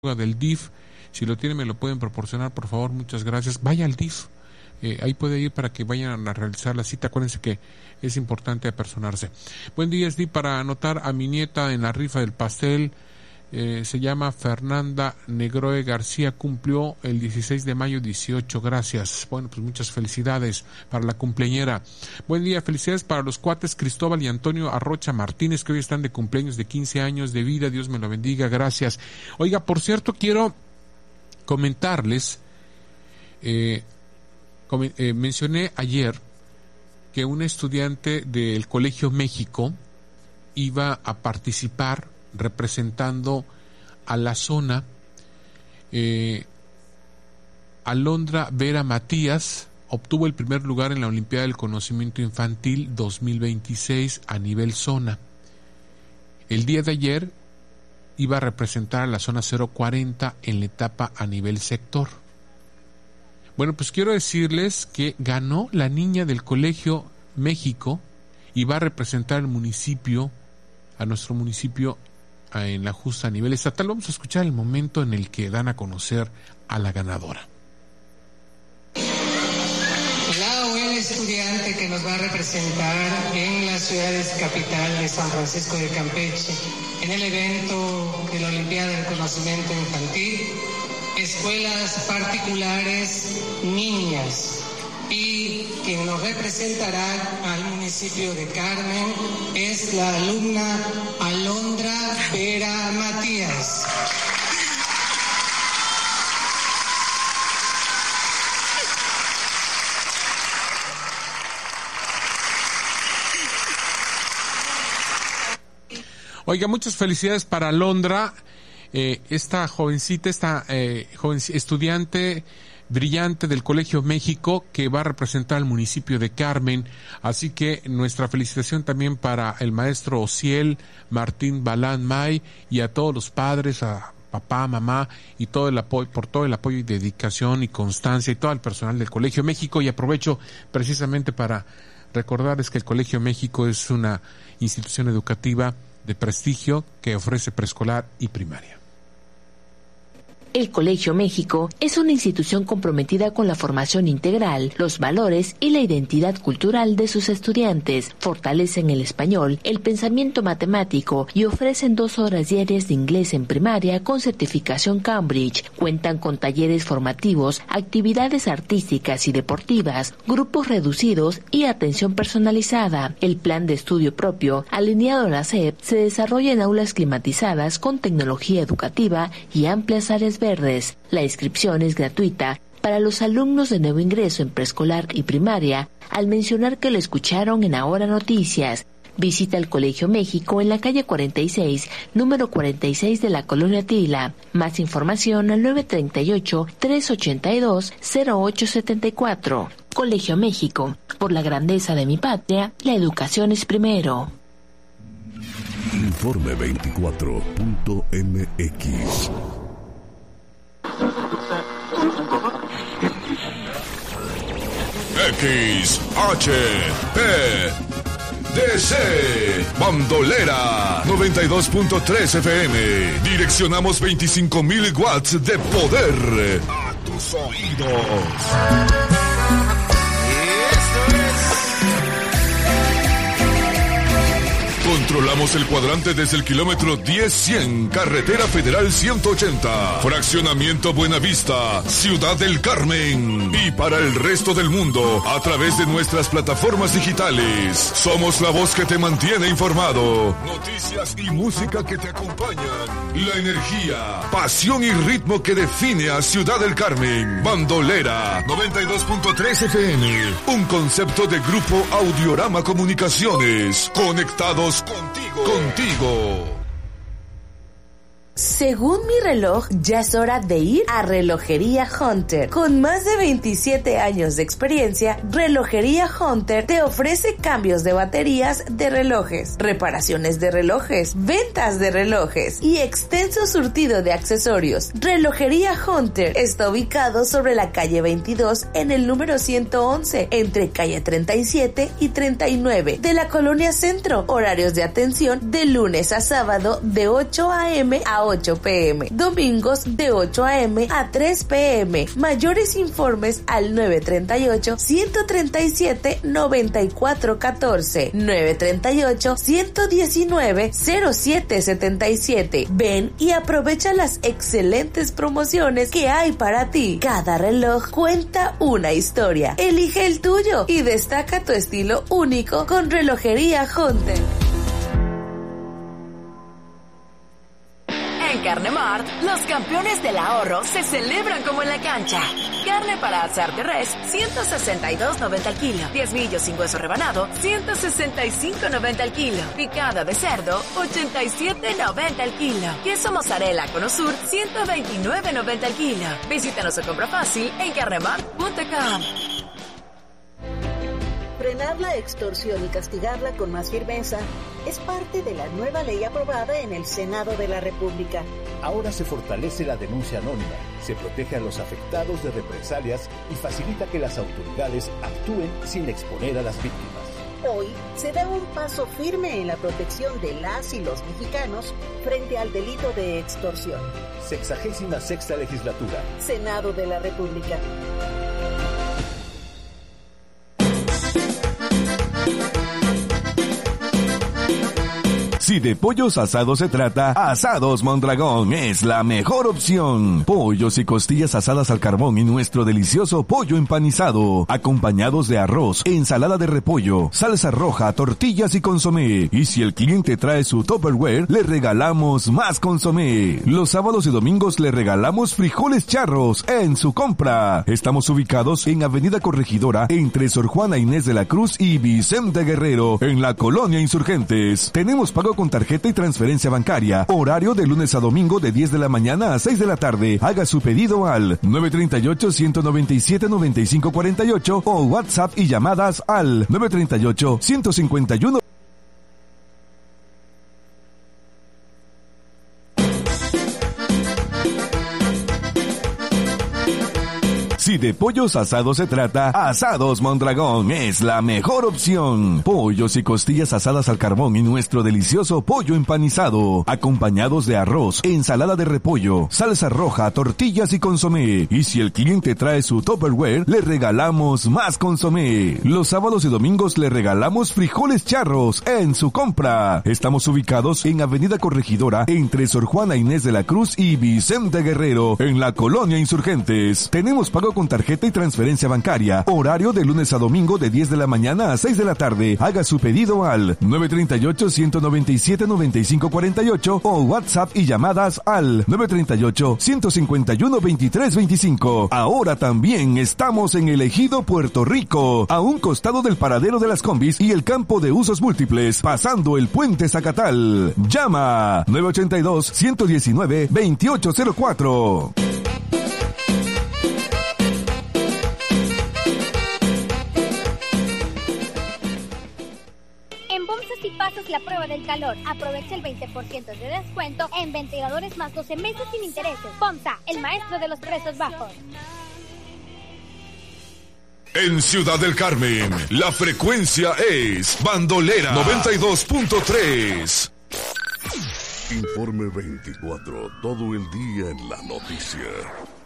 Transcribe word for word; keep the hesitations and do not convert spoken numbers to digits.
del D I F. Si lo tienen, me lo pueden proporcionar, por favor, muchas gracias. Vaya al D I F, eh, ahí puede ir para que vayan a realizar la cita. Acuérdense que es importante apersonarse. Buen día, S D I, para anotar a mi nieta en la rifa del pastel. Eh, se llama Fernanda Negroe García, cumplió el dieciséis de mayo, dieciocho, gracias. Bueno, pues muchas felicidades para la cumpleañera. Buen día, felicidades para los cuates Cristóbal y Antonio Arrocha Martínez, que hoy están de cumpleaños de quince años de vida, Dios me lo bendiga, gracias. Oiga, por cierto, quiero comentarles, eh, com- eh, mencioné ayer que un estudiante del Colegio México iba a participar representando a la zona. eh, Alondra Vera Matías obtuvo el primer lugar en la Olimpiada del Conocimiento Infantil dos mil veintiséis a nivel zona. El día de ayer iba a representar a la zona cero cuarenta en la etapa a nivel sector. Bueno, pues quiero decirles que ganó la niña del Colegio México y va a representar al municipio, a nuestro municipio, en la justa a nivel estatal. Vamos a escuchar el momento en el que dan a conocer a la ganadora. La o el estudiante que nos va a representar en la ciudad capital de San Francisco de Campeche en el evento de la Olimpiada del Conocimiento Infantil, escuelas particulares niñas. Y quien nos representará al municipio de Carmen es la alumna Alondra Vera Matías. Oiga, muchas felicidades para Alondra, eh, esta jovencita, esta eh, joven estudiante brillante del Colegio México que va a representar al municipio de Carmen. Así que nuestra felicitación también para el maestro Ociel Martín Balán May y a todos los padres, a papá, mamá y todo el apoyo, por todo el apoyo y dedicación y constancia y todo el personal del Colegio México. Y aprovecho precisamente para recordarles que el Colegio México es una institución educativa de prestigio que ofrece preescolar y primaria. El Colegio México es una institución comprometida con la formación integral, los valores y la identidad cultural de sus estudiantes. Fortalecen el español, el pensamiento matemático y ofrecen dos horas diarias de inglés en primaria con certificación Cambridge. Cuentan con talleres formativos, actividades artísticas y deportivas, grupos reducidos y atención personalizada. El plan de estudio propio, alineado a la S E P, se desarrolla en aulas climatizadas con tecnología educativa y amplias áreas verdes. La inscripción es gratuita para los alumnos de nuevo ingreso en preescolar y primaria, al mencionar que lo escucharon en Ahora Noticias. Visita el Colegio México en la calle cuarenta y seis, número cuarenta y seis de la Colonia Tila. Más información al nueve tres ocho, tres ocho dos, cero ocho siete cuatro. Colegio México, por la grandeza de mi patria, la educación es primero. Informe veinticuatro punto m x. X H P D C Bandolera noventa y dos punto tres F M. Direccionamos veinticinco mil watts de poder a tus oídos. Controlamos el cuadrante desde el kilómetro diez cien, Carretera Federal ciento ochenta, Fraccionamiento Buenavista, Ciudad del Carmen. Y para el resto del mundo, a través de nuestras plataformas digitales. Somos la voz que te mantiene informado. Noticias y música que te acompañan. La energía, pasión y ritmo que define a Ciudad del Carmen. Bandolera noventa y dos punto tres F M. Un concepto de Grupo Audiorama Comunicaciones. Conectados contigo, contigo. Según mi reloj, ya es hora de ir a Relojería Hunter. Con más de veintisiete años de experiencia, Relojería Hunter te ofrece cambios de baterías de relojes, reparaciones de relojes, ventas de relojes y extenso surtido de accesorios. Relojería Hunter está ubicado sobre la calle veintidós en el número ciento once, entre calle treinta y siete y treinta y nueve de la Colonia Centro. Horarios de atención de lunes a sábado de ocho a eme a ocho pm. Domingos de ocho a.m. a tres pm. Mayores informes al nueve tres ocho, uno tres siete, nueve cuatro uno cuatro, nueve tres ocho, uno uno nueve, cero siete siete siete. Ven y aprovecha las excelentes promociones que hay para ti. Cada reloj cuenta una historia. Elige el tuyo y destaca tu estilo único con Relojería Hunter. En Carne Mart, los campeones del ahorro se celebran como en la cancha. Carne para asar de res, ciento sesenta y dos noventa al kilo. Diezmillo sin hueso rebanado, ciento sesenta y cinco noventa al kilo. Picada de cerdo, ochenta y siete noventa al kilo. Queso mozzarella Cono Sur, ciento veintinueve noventa al kilo. Visítanos o compra fácil en carnemart punto com. Frenar la extorsión y castigarla con más firmeza es parte de la nueva ley aprobada en el Senado de la República. Ahora se fortalece la denuncia anónima, se protege a los afectados de represalias y facilita que las autoridades actúen sin exponer a las víctimas. Hoy se da un paso firme en la protección de las y los mexicanos frente al delito de extorsión. Sexagésima sexta legislatura. Senado de la República. Si de pollos asados se trata, Asados Mondragón es la mejor opción. Pollos y costillas asadas al carbón y nuestro delicioso pollo empanizado, acompañados de arroz, ensalada de repollo, salsa roja, tortillas y consomé. Y si el cliente trae su Tupperware, le regalamos más consomé. Los sábados y domingos le regalamos frijoles charros en su compra. Estamos ubicados en Avenida Corregidora, entre Sor Juana Inés de la Cruz y Vicente Guerrero, en la Colonia Insurgentes. Tenemos pago con tarjeta y transferencia bancaria. Horario de lunes a domingo de diez de la mañana a seis de la tarde. Haga su pedido al nueve tres ocho, uno nueve siete, nueve cinco cuatro ocho o WhatsApp y llamadas al nueve tres ocho, uno cinco uno. Si de pollos asados se trata, Asados Mondragón es la mejor opción. Pollos y costillas asadas al carbón y nuestro delicioso pollo empanizado, acompañados de arroz, ensalada de repollo, salsa roja, tortillas y consomé. Y si el cliente trae su Tupperware, le regalamos más consomé. Los sábados y domingos le regalamos frijoles charros en su compra. Estamos ubicados en Avenida Corregidora, entre Sor Juana Inés de la Cruz y Vicente Guerrero, en la Colonia Insurgentes. Tenemos pago con tarjeta y transferencia bancaria. Horario de lunes a domingo de diez de la mañana a seis de la tarde. Haga su pedido al nueve tres ocho, uno nueve siete, nueve cinco cuatro ocho o WhatsApp y llamadas al nueve tres ocho, uno cinco uno, dos tres dos cinco. Ahora también estamos en el Ejido Puerto Rico, a un costado del paradero de las combis y el campo de usos múltiples, pasando el puente Zacatal. Llama nueve ocho dos, uno uno nueve, dos ocho cero cuatro. Si pasas la prueba del calor, aprovecha el veinte por ciento de descuento en ventiladores más doce meses sin intereses. FOMSA, el maestro de los precios bajos. En Ciudad del Carmen, la frecuencia es Bandolera noventa y dos punto tres. Informe veinticuatro, todo el día en la noticia.